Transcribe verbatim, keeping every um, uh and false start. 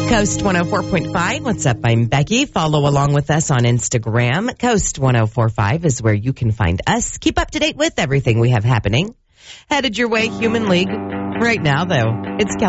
Coast one oh four point five. What's up? I'm Becky. Follow along with us on Instagram. Coast one oh four point five is where you can find us. Keep up to date with everything we have happening. Headed your way, Human League. Right now, though, it's Kelly.